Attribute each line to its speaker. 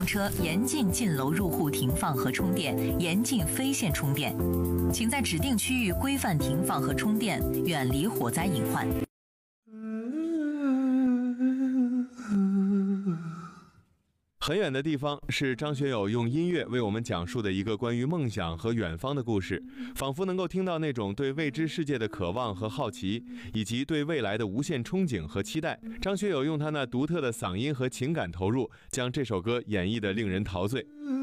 Speaker 1: 车严禁进楼入户停放和充电，严禁非线充电，请在指定区域规范停放和充电，远离火灾隐患。
Speaker 2: 很远的地方是张学友用音乐为我们讲述的一个关于梦想和远方的故事，仿佛能够听到那种对未知世界的渴望和好奇，以及对未来的无限憧憬和期待。张学友用他那独特的嗓音和情感投入，将这首歌演绎得令人陶醉。